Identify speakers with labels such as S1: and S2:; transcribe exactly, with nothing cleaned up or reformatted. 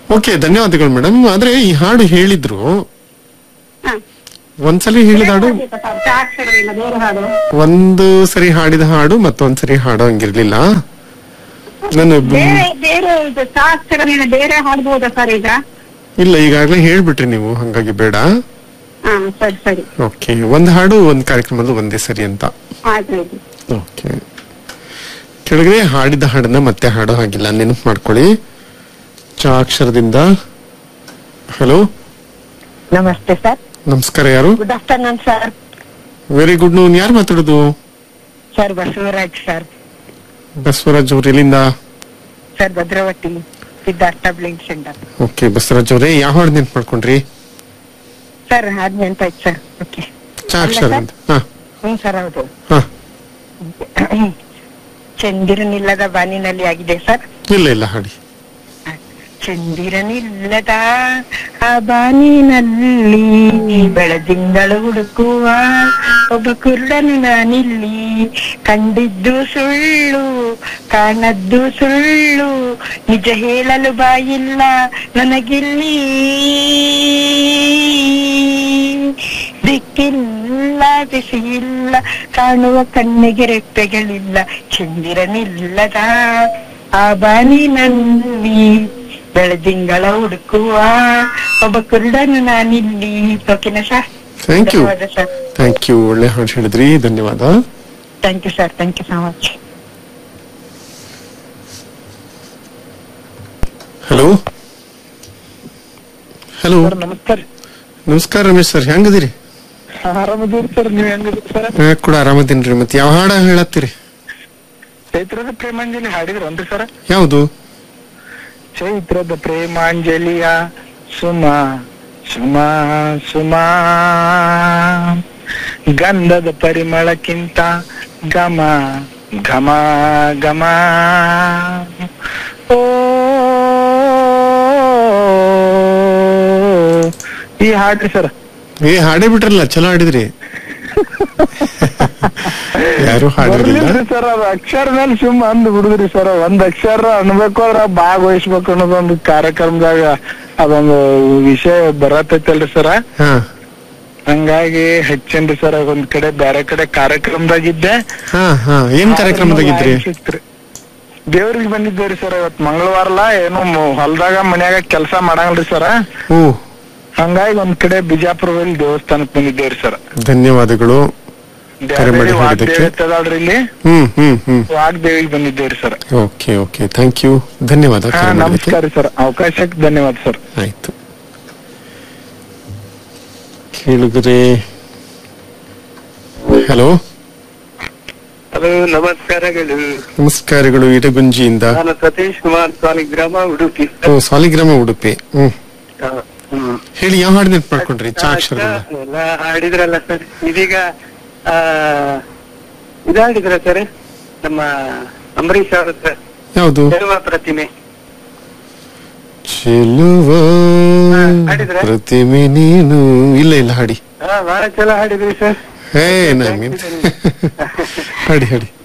S1: Okay, ಧನ್ಯವಾದಗಳು madam. ಆದ್ರೆ ಈ ಹಾಡು ಹೇಳಿದ್ರು
S2: ಹಾ.
S1: ಒಂದ್ಸಲಿ ಹೇಳಿದ ಹಾಡು,
S2: ಚ ಅಕ್ಷರವಿಲ್ಲ ಬೇರೆ ಹಾಡು.
S1: ಒಂದು ಸರಿ ಹಾಡಿದ ಹಾಡು ಮತ್ತೊಂದ್ಸರಿ ಹಾಡೋ ಹಂಗಿರ್ಲಿಲ್ಲ. ನಾನು
S2: ಬೇರೆ ಬೇರೆ ಇದು ಚ ಅಕ್ಷರವಿಲ್ಲ ಬೇರೆ ಹಾಡ್ಬೋದಾ ಸರ್ ಈಗ?
S1: ಇಲ್ಲ, ಈಗಾಗ್ಲೇ ಹೇಳ್ಬಿಟ್ರಿ ನೀವು, ಹಂಗಾಗಿ ಬೇಡ.
S2: ಹಾ ಸರಿ ಸರಿ.
S1: ಓಕೆ, ಒಂದ್ ಹಾಡು ಒಂದ್ ಕಾರ್ಯಕ್ರಮದಲ್ಲಿ ಒಂದೇ ಸರಿ ಅಂತ.
S2: ಆಯ್ತು ಆಯ್ತು.
S1: ಓಕೆ, ಕೆಳಗಡೆ ಹಾಡಿದ ಹಾಡನ್ನ ಮತ್ತೆ ಹಾಡೋ ಹಾಗಿಲ್ಲ, ನೆನಪು ಮಾಡ್ಕೊಳ್ಳಿ. ಚ ಅಕ್ಷರದಿಂದ. ಹಲೋ,
S3: ನಮಸ್ತೆ ಸರ್.
S1: ನಮಸ್ಕಾರ. ಯಾರು?
S3: Good afternoon sir.
S1: Very good ನೂನ್. ಯಾರು ಮಾತಾಡೋದು?
S3: Sir Basavaraj sir.
S1: ಬಸವರಾಜ್ ಅವ್ರು ಎಲ್ಲಿಂದ?
S3: Sir Bhadravati Siddhartha blink centre.
S1: Okay Basavaraj ಅವ್ರೆ, ಯಾವ ಹಾಡು ನೆನ್ಪು ಮಾಡ್ಕೊಂಡ್ರಿ?
S3: ಸರ್ ಹಾಡ್ ನೆನಪಾಯ್ತು ಸರ್. ಓಕೆ,
S1: ಚ ಅಕ್ಷರದಿಂದ. ಹಾ
S3: ಹ್ಮ್ ಸರ್ ಹೌದು.
S1: ಹಾ,
S3: ಚಂದಿರನಿಲ್ಲದ ಬಾನಿನಲ್ಲಿ ಆಗಿದೆ ಸರ್.
S1: ಇಲ್ಲ ಇಲ್ಲ, ಹಾಡಿ.
S3: ಚಂದಿರನಿಲ್ಲದ ಆ ಬಾನಿನಲ್ಲಿ ಬೆಳದಿಂಗಳು ಹುಡುಕುವ ಒಬ್ಬ ಕುರುಡನು ನಾನಿಲ್ಲಿ, ಕಂಡಿದ್ದು ಸುಳ್ಳು ಕಾಣದ್ದು ಸುಳ್ಳು, ನಿಜ ಹೇಳಲು ಬಾಯಿಲ್ಲ ನನಗಿಲ್ಲಿ, ದಿಕ್ಕಿಲ್ಲ ದಿಸೆಯಿಲ್ಲ ಕಾಣುವ ಕಣ್ಣಿಗೆ ರೆಪ್ಪೆಗಳಿಲ್ಲ, ಚಂದಿರನಿಲ್ಲದ ಆ ಬಾನಿನಲ್ಲಿ ಬೆಳದಿಂಗಳ ಹುಡುಕುವ ಒಬ್ಬ ಕುರುಡನು ನಾನಿಲ್ಲಿ. ಓಕೆನಾ ಸರ್?
S1: ಥ್ಯಾಂಕ್ ಯು,
S3: ಧನ್ಯವಾದ ಸರ್.
S1: Thank you. ಒಳ್ಳೆ ಹಾಡು ಹೇಳಿದ್ರಿ, ಧನ್ಯವಾದ.
S3: Thank you sir. Thank you so much.
S1: Hello hello,
S4: ನಮಸ್ಕಾರ.
S1: ನಮಸ್ಕಾರ ರಮೇಶ್ ಸರ್, ಹೆಂಗದಿರಿ?
S4: ಆರಾಮದೀರಿ ಸರ್, ನೀವ್ ಹೆಂಗಿದ್ರಿ ಸರ್?
S1: ನಾ ಕೂಡ ಆರಾಮದೀನ್ರಿ. ಮತ್ತೆ ಯಾವ ಹಾಡ ಹೇಳತ್ತೀರಿ?
S4: ಚೈತ್ರದ ಪ್ರೇಮಾಂಜಲಿ ಹಾಡಿದ್ರ ಒಂದ್ರಿ ಸರ್?
S1: ಯಾವುದು?
S4: ಚೈತ್ರದ ಪ್ರೇಮಾಂಜಲಿಯ ಸುಮ ಸುಮ ಸುಮ, ಗಂಧದ ಪರಿಮಳಕ್ಕಿಂತ ಘಮ ಘಮ ಘಮ, ಓ ಈ ಹಾಡ್ರಿ ಸರ್.
S1: ಏ ಹಾಡೇ ಬಿಟ್ರಲ್ಲ, ಚಲೋ ಹಾಡಿದ್ರಿ. ಯಾರು ಹಾಡಿರ್ಲಿಲ್ಲ
S4: ಸರ್. ಅದು ಅಕ್ಷರ ಮೇಲೆ ಸುಮ್ಮ ಅಂದ್ ಬಿಡುದ್ರಿ ಸರ್. ಒಂದ್ ಅಕ್ಷರ ಅನ್ಬೇಕು ಅದ್ರ ಭಾಗವಹಿಸ್ಬೇಕು ಅನ್ನೋದೊಂದು ಕಾರ್ಯಕ್ರಮದಾಗ ಅದೊಂದು ವಿಷಯ ಬರತೈತಲ್ರಿ ಸರ್.
S1: ಹಾ,
S4: ಹಂಗಾಗಿ ಹೆಚ್ಚೇನ್ರಿ ಸರ್. ಒಂದ್ ಕಡೆ ಬ್ಯಾರೆ ಕಡೆ ಕಾರ್ಯಕ್ರಮದಾಗಿದ್ದೆ.
S1: ಹಾ ಹಾ, ಏನ್ ಕಾರ್ಯಕ್ರಮದಾಗಿದ್ರಿ?
S4: ದೇವ್ರಿಗೆ ಬಂದಿದ್ದೇವ್ರಿ ಸರ್. ಇವತ್ ಮಂಗಳವಾರಲ್ಲ, ಏನು ಹೊಲ್ದಾಗ ಮನ್ಯಾಗ ಕೆಲ್ಸ ಮಾಡಂಗ್ರಿ ಸರ್.
S1: ಓ,
S4: ಹಂಗಾಗಿ ಒಂದ್ ಕಡೆ ಬಿಜಾಪುರದಲ್ಲಿ ದೇವಸ್ಥಾನಕ್ ಬಂದಿದ್ದೇವ್ರಿ ಸರ್.
S1: ಧನ್ಯವಾದಗಳು ಕರೆ ಮಾಡಿ ಹೇಳಿದ್ದಕ್ಕೆ.
S4: ಇಲ್ಲಿ
S1: ಹ್ಮ್ ಹ್ಮ್ ಹ್ಮ್
S4: ವಾಗ್ದೇವಿಗೆ ಬಂದಿದ್ದೇವ್ರಿ sir.
S1: Okay okay, thank you, ಧನ್ಯವಾದ.
S4: ನಮಸ್ಕಾರ ಸರ್, ಅವಕಾಶಕ್ಕೆ ಧನ್ಯವಾದ ಸರ್.
S1: ಆಯ್ತು. ಕೇಳಿದ್ರೆ ಹಲೋ
S5: ಹಲೋ, ನಮಸ್ಕಾರಗಳು.
S1: ನಮಸ್ಕಾರಗಳು. ಇಡಗುಂಜಿಯಿಂದ
S5: ನಾನು ಸತೀಶ್ ಕುಮಾರ್, ಸಾಲಿಗ್ರಾಮ, ಉಡುಪಿ.
S1: ಓ, ಸಾಲಿಗ್ರಾಮ, ಉಡುಪಿ. ಹ್ಮ್,
S5: ಹ, ಹ್ಮ್.
S1: ಹೇಳಿ, ಯಾವ ಹಾಡು ನೆನ್ಪು ಮಾಡ್ಕೊಂಡ್ರಿ? ಚ ಅಕ್ಷರ
S5: ಎಲ್ಲ ಹಾಡಿದ್ರಲ್ಲ ಸರ್. ಇದೀಗ ಆ ಇದು ಹಾಡಿದ್ರ ಸರ್, ನಮ್ಮ ಅಂಬರೀಷ್ ಅವ್ರ ಹತ್ರ
S1: ಯಾವುದು?
S5: ಚೆಲುವ ಪ್ರತಿಮೆ.
S1: ಚೆಲುವ
S5: ಹಾಡಿದ್ರ?
S1: ಪ್ರತಿಮೆ ನೀನು. ಇಲ್ಲ ಇಲ್ಲ, ಹಾಡಿ.
S5: ಹಾ, ಬಹಳ ಚಲೋ ಹಾಡಿದ್ರಿ ಸರ್.
S1: ಹೇ, ನಂಗೆ ಹಾಡಿ ಹಾಡಿ.